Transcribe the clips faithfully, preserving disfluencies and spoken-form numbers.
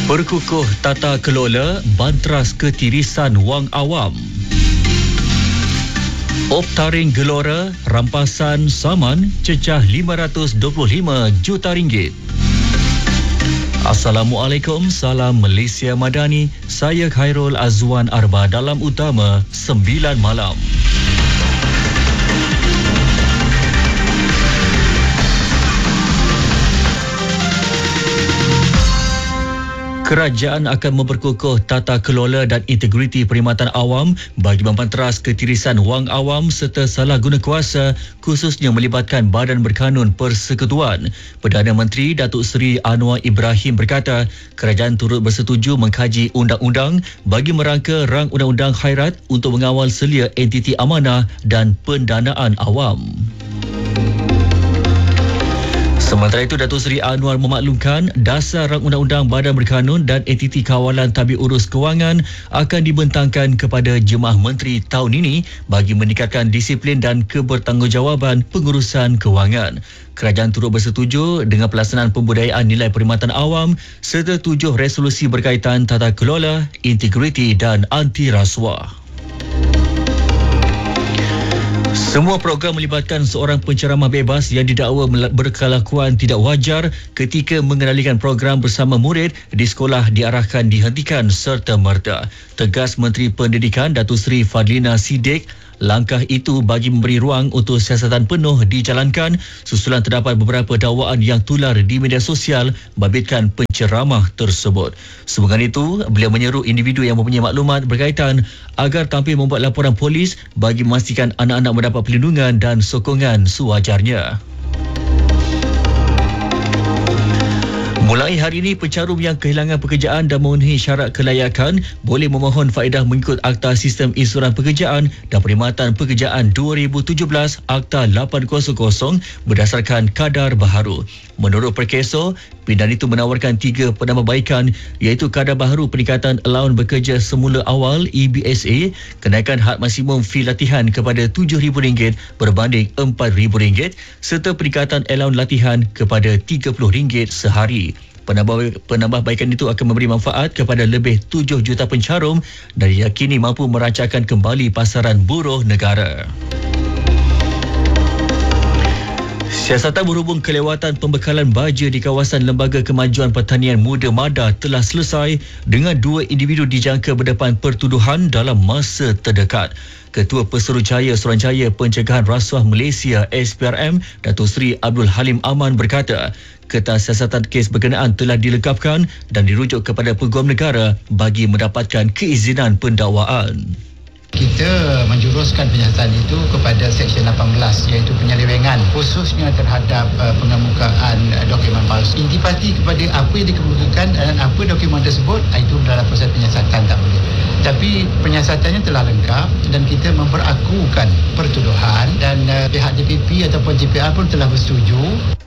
Perkukuh tata kelola bantras ketirisan wang awam. Optaring Gelora rampasan saman cecah lima ratus dua puluh lima juta ringgit. Assalamualaikum, salam Malaysia Madani. Saya Khairul Azwan Arba dalam utama sembilan malam. Kerajaan akan memperkukuh tata kelola dan integriti perkhidmatan awam bagi membantras ketirisan wang awam serta salah guna kuasa, khususnya melibatkan Badan Berkanun Persekutuan. Perdana Menteri Datuk Seri Anwar Ibrahim berkata, kerajaan turut bersetuju mengkaji undang-undang bagi merangka rang undang-undang khairat untuk mengawal selia entiti amanah dan pendanaan awam. Sementara itu, Datuk Seri Anwar memaklumkan dasar rang undang-undang Badan Berkanun dan entiti kawalan tabik urus kewangan akan dibentangkan kepada Jemaah Menteri tahun ini bagi meningkatkan disiplin dan kebertanggungjawabан pengurusan kewangan. Kerajaan turut bersetuju dengan pelaksanaan pembudayaan nilai perkhidmatan awam serta tujuh resolusi berkaitan tata kelola, integriti dan anti rasuah. Semua program melibatkan seorang penceramah bebas yang didakwa berkelakuan tidak wajar ketika mengendalikan program bersama murid di sekolah diarahkan dihentikan serta-merta. Tegas Menteri Pendidikan Datuk Seri Fadlina Siddiq, langkah itu bagi memberi ruang untuk siasatan penuh dijalankan susulan terdapat beberapa dakwaan yang tular di media sosial babitkan penceramah tersebut. Sehubungan itu, beliau menyeru individu yang mempunyai maklumat berkaitan agar tampil membuat laporan polis bagi memastikan anak-anak mendapat perlindungan dan sokongan sewajarnya. Mulai hari ini, pencarum yang kehilangan pekerjaan dan memenuhi syarat kelayakan boleh memohon faedah mengikut Akta Sistem Insuran Pekerjaan dan Perkhidmatan Pekerjaan dua ribu tujuh belas Akta lapan kosong kosong berdasarkan kadar baharu. Menurut Perkeso, pindahan itu menawarkan tiga penambahbaikan iaitu kadar baharu peningkatan allowance bekerja semula awal E B S A, kenaikan had maksimum fee latihan kepada tujuh ribu ringgit berbanding empat ribu ringgit serta peningkatan allowance latihan kepada tiga puluh ringgit sehari. Penambah, penambahbaikan itu akan memberi manfaat kepada lebih tujuh juta pencarum dan diyakini mampu merancangkan kembali pasaran buruh negara. Siasatan berhubung kelewatan pembekalan baja di kawasan Lembaga Kemajuan Pertanian Muda Mada telah selesai dengan dua individu dijangka berdepan pertuduhan dalam masa terdekat. Ketua Pesuruhjaya Suruhanjaya Pencegahan Rasuah Malaysia S P R M, Datuk Seri Abdul Halim Aman berkata, ketasiasatan kes berkenaan telah dilengkapkan dan dirujuk kepada Peguam Negara bagi mendapatkan keizinan pendakwaan. Kita menjuruskan penyiasatan itu kepada Seksyen lapan belas iaitu penyelewengan khususnya terhadap uh, pengemukaan uh, dokumen palsu. Intipati kepada apa yang dikemukakan dan apa dokumen tersebut, itu dalam proses penyiasatan tak boleh. Tapi penyiasatannya telah lengkap dan kita memperakukan pertuduhan dan uh, pihak D P P ataupun J P R pun telah bersetuju.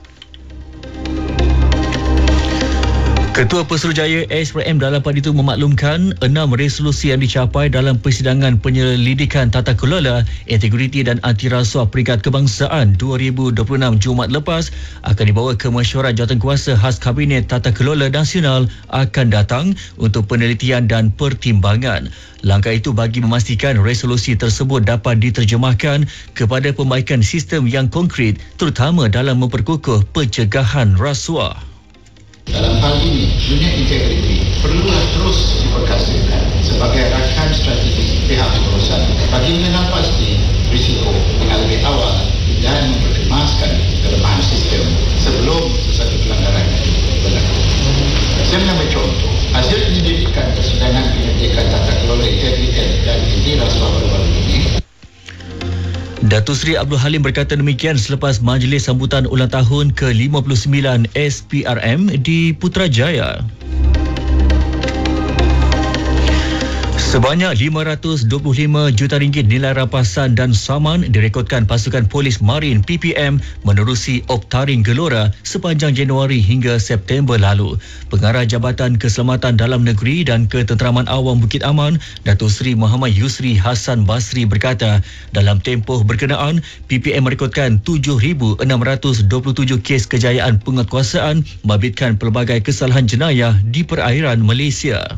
Ketua Pesuruhjaya S P R M dalam pada itu memaklumkan enam resolusi yang dicapai dalam persidangan penyelidikan tata kelola, integriti dan anti rasuah Peringkat Kebangsaan dua ribu dua puluh enam Jumaat lepas akan dibawa ke mesyuarat jawatankuasa khas Kabinet Tata Kelola Nasional akan datang untuk penelitian dan pertimbangan. Langkah itu bagi memastikan resolusi tersebut dapat diterjemahkan kepada pembaikan sistem yang konkret terutama dalam memperkukuh pencegahan rasuah. Dalam hal ini, dunia integriti perlulah terus diperkasakan sebagai rakan strategik pihak pengurusan bagi mengenal pasti risiko dengan lebih awal dan memperkemaskan kelemahan sistem sebelum sesuatu pelanggaran itu berlaku. Saya mengambil contoh, hasil penyelidikan persidangan penyelidikan tata kelola integritas dan anti rasuah baru-baru ini. Datuk Seri Abdul Halim berkata demikian selepas majlis sambutan ulang tahun ke lima puluh sembilan S P R M di Putrajaya. Sebanyak lima ratus dua puluh lima juta ringgit nilai rampasan dan saman direkodkan pasukan polis marin P P M menerusi Optaring Gelora sepanjang Januari hingga September lalu. Pengarah Jabatan Keselamatan Dalam Negeri dan Ketenteraman Awam Bukit Aman, Datuk Seri Muhammad Yusri Hassan Basri berkata, dalam tempoh berkenaan, P P M merekodkan tujuh ribu enam ratus dua puluh tujuh kes kejayaan penguatkuasaan membabitkan pelbagai kesalahan jenayah di perairan Malaysia.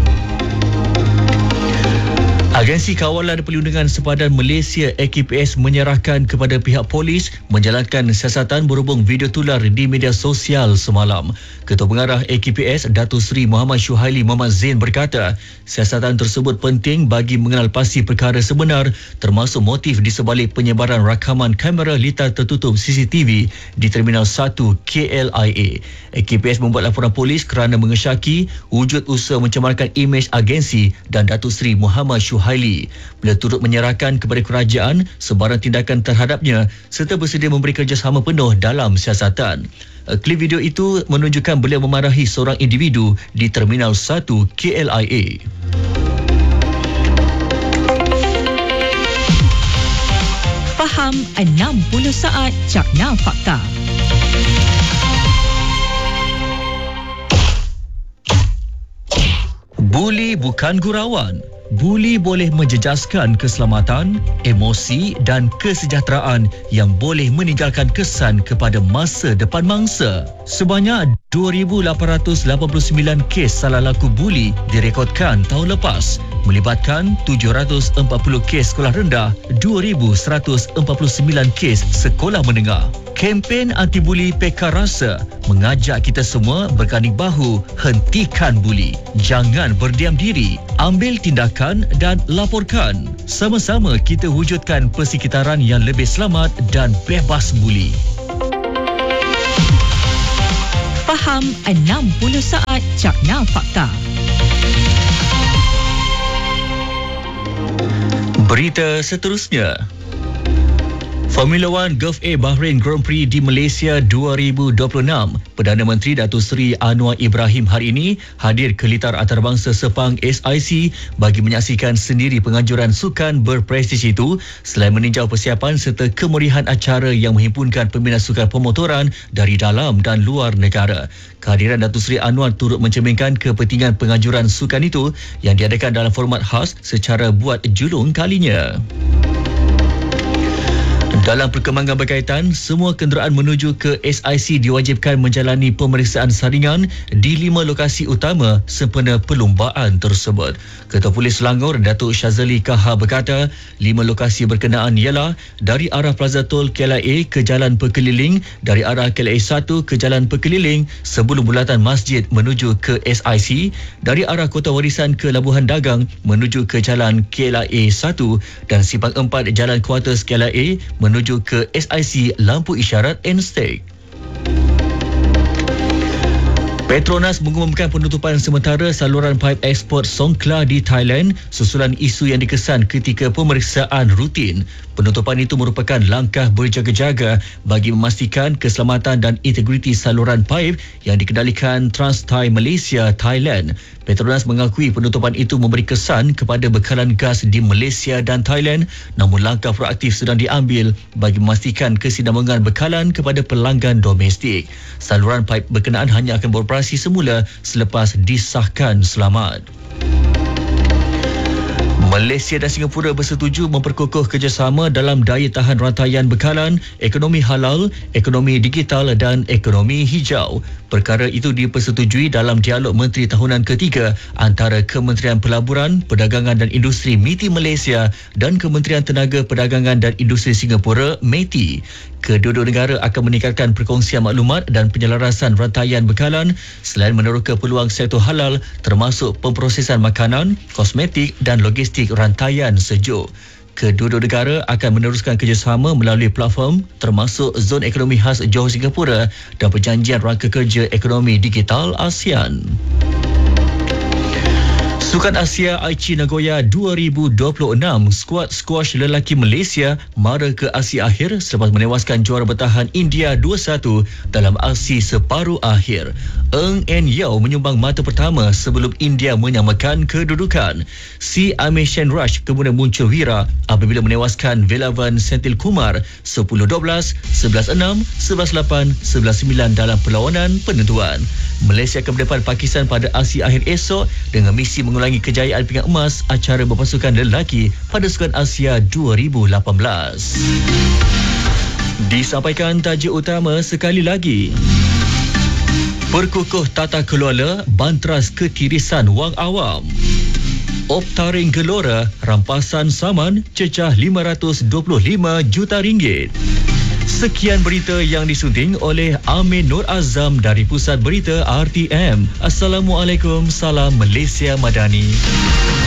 Agensi Kawalan Perlindungan Sepadan Malaysia A K P S menyerahkan kepada pihak polis menjalankan siasatan berhubung video tular di media sosial semalam. Ketua Pengarah A K P S Datuk Seri Muhammad Syuhaili Muhammad Zain berkata, siasatan tersebut penting bagi mengenal pasti perkara sebenar termasuk motif di sebalik penyebaran rakaman kamera litar tertutup C C T V di Terminal satu K L I A. A K P S membuat laporan polis kerana mengesyaki wujud usaha mencemarkan imej agensi dan Datuk Seri Muhammad Syuhaili. Beliau turut menyerahkan kepada kerajaan sebarang tindakan terhadapnya serta bersedia memberi kerjasama penuh dalam siasatan. Klip video itu menunjukkan beliau memarahi seorang individu di Terminal satu K L I A. Faham enam puluh saat Cakna Fakta. Buli bukan gurauan. Buli boleh menjejaskan keselamatan, emosi dan kesejahteraan yang boleh meninggalkan kesan kepada masa depan mangsa. Sebanyak dua ribu lapan ratus lapan puluh sembilan kes salah laku buli direkodkan tahun lepas, melibatkan tujuh ratus empat puluh kes sekolah rendah, dua ribu seratus empat puluh sembilan kes sekolah menengah. Kempen anti-buli Pekar Rasa mengajak kita semua berganding bahu hentikan buli. Jangan berdiam diri, ambil tindakan dan laporkan. Sama-sama kita wujudkan persekitaran yang lebih selamat dan bebas buli. Faham enam puluh saat Cakna Fakta. Berita seterusnya. Formula One Gulf A Bahrain Grand Prix di Malaysia dua ribu dua puluh enam. Perdana Menteri Datuk Seri Anwar Ibrahim hari ini hadir ke litar antarabangsa Sepang S I C bagi menyaksikan sendiri penganjuran sukan berprestij itu selain meninjau persiapan serta kemeriahan acara yang menghimpunkan peminat sukan pemotoran dari dalam dan luar negara. Kehadiran Datuk Seri Anwar turut mencerminkan kepentingan penganjuran sukan itu yang diadakan dalam format khas secara buat julung kalinya. Dalam perkembangan berkaitan, semua kenderaan menuju ke S I C diwajibkan menjalani pemeriksaan saringan di lima lokasi utama sempena perlumbaan tersebut. Ketua Polis Selangor, Datuk Syazali Kaha berkata, lima lokasi berkenaan ialah dari arah Plaza Tol K L I A ke Jalan Perkeliling, dari arah K L I A satu ke Jalan Perkeliling sebelum bulatan masjid menuju ke S I C, dari arah Kota Warisan ke Labuhan Dagang menuju ke Jalan K L I A satu dan Simpang empat Jalan Kuartus K L I A menuju ke S I C Lampu Isyarat N-Stake. Petronas mengumumkan penutupan sementara saluran paip ekspor Songkla di Thailand susulan isu yang dikesan ketika pemeriksaan rutin. Penutupan itu merupakan langkah berjaga-jaga bagi memastikan keselamatan dan integriti saluran paip yang dikendalikan Trans-Thai Malaysia Thailand. Petronas mengakui penutupan itu memberi kesan kepada bekalan gas di Malaysia dan Thailand, namun langkah proaktif sedang diambil bagi memastikan kesinambungan bekalan kepada pelanggan domestik. Saluran paip berkenaan hanya akan beroperasi semula selepas disahkan selamat. Malaysia dan Singapura bersetuju memperkukuh kerjasama dalam daya tahan rantaian bekalan, ekonomi halal, ekonomi digital dan ekonomi hijau. Perkara itu dipersetujui dalam dialog Menteri Tahunan ketiga antara Kementerian Pelaburan, Perdagangan dan Industri M I T I Malaysia dan Kementerian Tenaga Perdagangan dan Industri Singapura M E T I. Kedua-dua negara akan meningkatkan perkongsian maklumat dan penyelarasan rantaian bekalan selain meneroka peluang sektor halal termasuk pemprosesan makanan, kosmetik dan logistik rantaian sejuk. Kedua-dua negara akan meneruskan kerjasama melalui platform termasuk Zon Ekonomi Khas Johor Singapura dan Perjanjian Rangka Kerja Ekonomi Digital ASEAN. Sukan Asia Aichi Nagoya dua ribu dua puluh enam, skuad squash lelaki Malaysia mara ke aksi akhir selepas menewaskan juara bertahan India dua satu dalam aksi separuh akhir. Eng En Yao menyumbang mata pertama sebelum India menyamakan kedudukan. Si Amishan Rush kemudian muncul wira apabila menewaskan Velavan Senthilkumar sepuluh dua belas, sebelas enam, sebelas lapan, sebelas sembilan dalam perlawanan penentuan. Malaysia akan berdepan Pakistan pada aksi akhir esok dengan misi mengulangi kejayaan pinggan emas acara berpasukan lelaki pada Sukan Asia dua ribu lapan belas. Disampaikan tajuk utama sekali lagi. Perkukuh tata kelola bantras ketirisan wang awam. Optaring Gelora rampasan saman cecah lima ratus dua puluh lima juta ringgit. Sekian berita yang disunting oleh Amin Nur Azam dari Pusat Berita R T M. Assalamualaikum, salam Malaysia Madani.